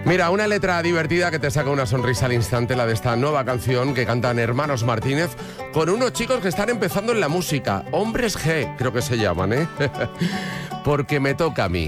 Mira, una letra divertida que te saca una sonrisa al instante, la de esta nueva canción que cantan Hermanos Martínez con unos chicos que están empezando en la música. Hombres G, creo que se llaman, ¿eh? Porque me toca a mí.